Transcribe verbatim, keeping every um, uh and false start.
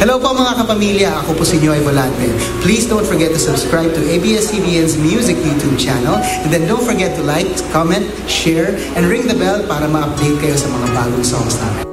Hello po mga kapamilya, ako po si Noy Volante. Please don't forget to subscribe to A B S C B N's music YouTube channel, and then don't forget to like, comment, share, and ring the bell para ma-update kayo sa mga bagong songs namin.